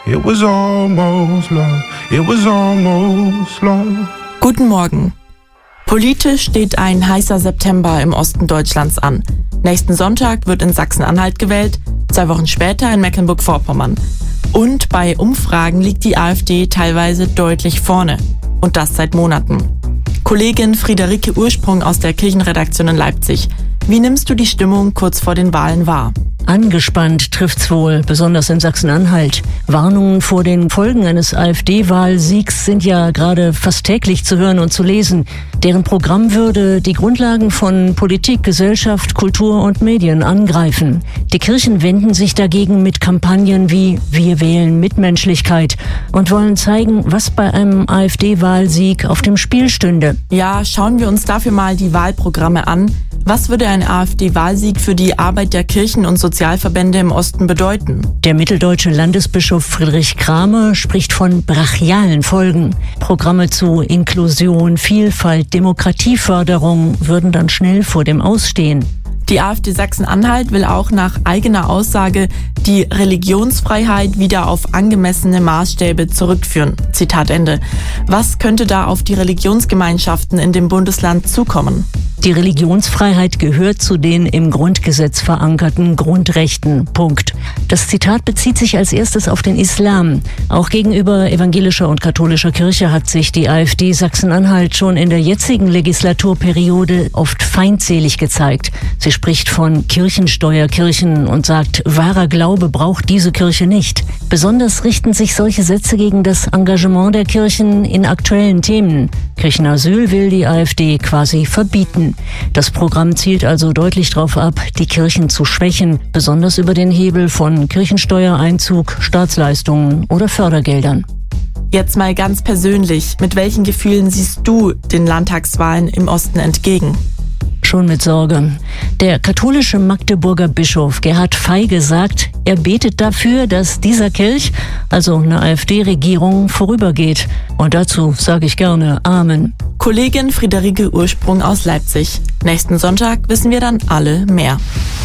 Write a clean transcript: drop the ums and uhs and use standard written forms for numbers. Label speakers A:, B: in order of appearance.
A: It was almost love. It was almost love.
B: Guten Morgen. Politisch steht ein heißer September im Osten Deutschlands an. Nächsten Sonntag wird in Sachsen-Anhalt gewählt, 2 Wochen später in Mecklenburg-Vorpommern. Und bei Umfragen liegt die AfD teilweise deutlich vorne. Und das seit Monaten. Kollegin Friederike Ursprung aus der Kirchenredaktion in Leipzig. Wie nimmst du die Stimmung kurz vor den Wahlen wahr?
C: Angespannt trifft's wohl, besonders in Sachsen-Anhalt. Warnungen vor den Folgen eines AfD-Wahlsiegs sind ja gerade fast täglich zu hören und zu lesen. Deren Programm würde die Grundlagen von Politik, Gesellschaft, Kultur und Medien angreifen. Die Kirchen wenden sich dagegen mit Kampagnen wie Wir wählen Mitmenschlichkeit und wollen zeigen, was bei einem AfD-Wahlsieg auf dem Spiel stünde.
B: Ja, schauen wir uns dafür mal die Wahlprogramme an. Was würde ein AfD-Wahlsieg für die Arbeit der Kirchen und Sozialverbände im Osten bedeuten?
C: Der mitteldeutsche Landesbischof Friedrich Kramer spricht von brachialen Folgen. Programme zu Inklusion, Vielfalt, Demokratieförderung würden dann schnell vor dem Ausstehen.
B: Die AfD Sachsen-Anhalt will auch nach eigener Aussage die Religionsfreiheit wieder auf angemessene Maßstäbe zurückführen. Zitat Ende. Was könnte da auf die Religionsgemeinschaften in dem Bundesland zukommen?
C: Die Religionsfreiheit gehört zu den im Grundgesetz verankerten Grundrechten. Punkt. Das Zitat bezieht sich als erstes auf den Islam. Auch gegenüber evangelischer und katholischer Kirche hat sich die AfD Sachsen-Anhalt schon in der jetzigen Legislaturperiode oft feindselig gezeigt. Sie spricht von Kirchensteuerkirchen und sagt, wahrer Glaube braucht diese Kirche nicht. Besonders richten sich solche Sätze gegen das Engagement der Kirchen in aktuellen Themen. Kirchenasyl will die AfD quasi verbieten. Das Programm zielt also deutlich darauf ab, die Kirchen zu schwächen, besonders über den Hebel von Kirchensteuereinzug, Staatsleistungen oder Fördergeldern.
B: Jetzt mal ganz persönlich, mit welchen Gefühlen siehst du den Landtagswahlen im Osten entgegen?
C: Schon mit Sorge. Der katholische Magdeburger Bischof Gerhard Feige sagt, er betet dafür, dass dieser Kirch, also eine AfD-Regierung, vorübergeht. Und dazu sage ich gerne Amen.
B: Kollegin Friederike Ursprung aus Leipzig. Nächsten Sonntag wissen wir dann alle mehr.